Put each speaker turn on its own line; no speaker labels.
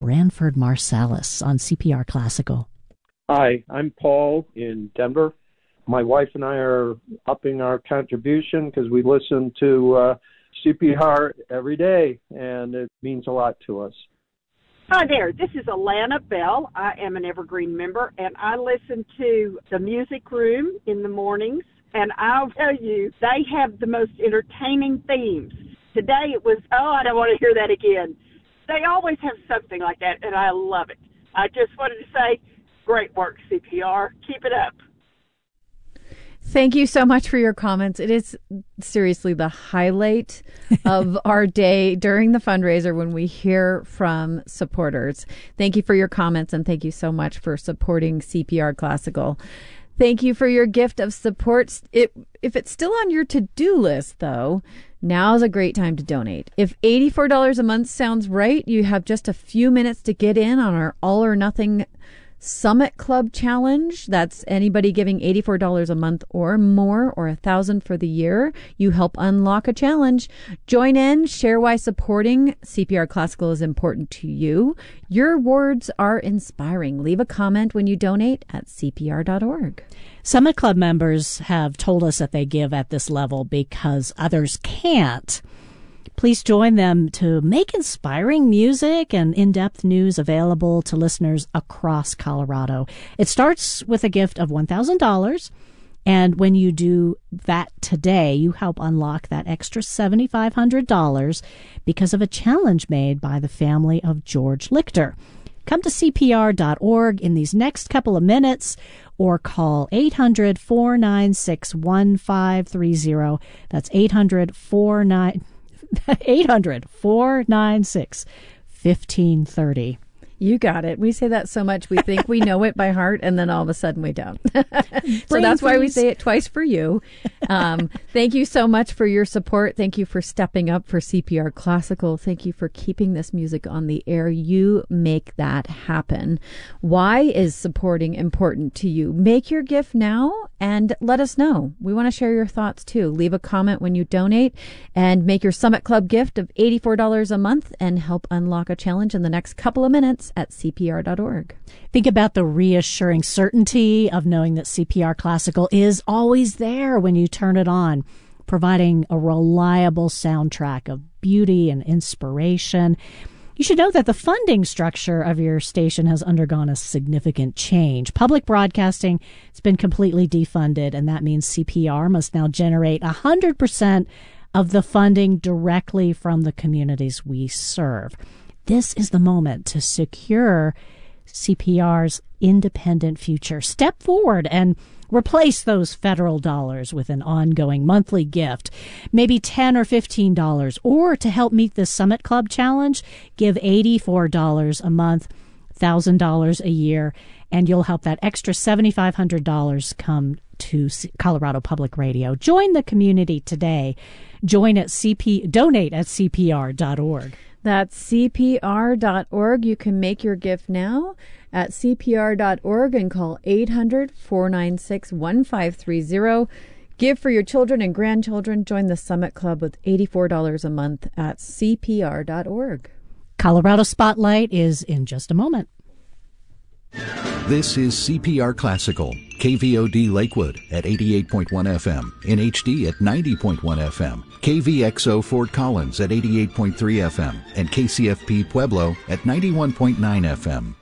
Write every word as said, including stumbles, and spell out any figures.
Branford Marsalis on C P R Classical.
Hi, I'm Paul in Denver. My wife and I are upping our contribution because we listen to uh, C P R every day, and it means a lot to us.
Hi there, this is Alana Bell. I am an Evergreen member, and I listen to the Music Room in the mornings, and I'll tell you, they have the most entertaining themes. Today it was, oh, I don't want to hear that again. They always have something like that, and I love it. I just wanted to say, great work, C P R. Keep it up.
Thank you so much for your comments. It is seriously the highlight of our day during the fundraiser when we hear from supporters. Thank you for your comments, and thank you so much for supporting C P R Classical. Thank you for your gift of support. It, if it's still on your to-do list, though, now's a great time to donate. If eighty-four dollars a month sounds right, you have just a few minutes to get in on our All or Nothing Summit Club Challenge. That's anybody giving eighty-four dollars a month or more, or one thousand dollars for the year. You help unlock a challenge. Join in, share why supporting C P R Classical is important to you. Your words are inspiring. Leave a comment when you donate at C P R dot org.
Summit Club members have told us that they give at this level because others can't. Please join them to make inspiring music and in-depth news available to listeners across Colorado. It starts with a gift of one thousand dollars, and when you do that today, you help unlock that extra seven thousand five hundred dollars because of a challenge made by the family of George Lichter. Come to C P R dot org in these next couple of minutes or call eight hundred, four nine six, one five three zero. That's eight hundred, four nine eight hundred, four nine six, one five three zero.
You got it. We say that so much. We think we know it by heart, and then all of a sudden we don't. So that's why we say it twice for you. Um, thank you so much for your support. Thank you for stepping up for C P R Classical. Thank you for keeping this music on the air. You make that happen. Why is supporting important to you? Make your gift now and let us know. We want to share your thoughts too. Leave a comment when you donate and make your Summit Club gift of eighty-four dollars a month and help unlock a challenge in the next couple of minutes at C P R dot org.
Think about the reassuring certainty of knowing that C P R Classical is always there when you turn it on, providing a reliable soundtrack of beauty and inspiration. You should know that the funding structure of your station has undergone a significant change. Public broadcasting has been completely defunded, and that means C P R must now generate one hundred percent of the funding directly from the communities we serve. This is the moment to secure C P R's independent future. Step forward and replace those federal dollars with an ongoing monthly gift, maybe ten or fifteen dollars, or to help meet the Summit Club Challenge, give eighty-four dollars a month, one thousand dollars a year, and you'll help that extra seven thousand five hundred dollars come to Colorado Public Radio. Join the community today. Join at C P, donate at C P R dot org.
That's C P R dot org. You can make your gift now at C P R dot org and call eight hundred, four nine six, one five three zero. Give for your children and grandchildren. Join the Summit Club with eighty-four dollars a month at C P R dot org.
Colorado Spotlight is in just a moment.
This is C P R Classical, K V O D Lakewood at eighty-eight point one F M, in H D at ninety point one F M, K V X O Fort Collins at eighty-eight point three F M, and K C F P Pueblo at ninety-one point nine F M.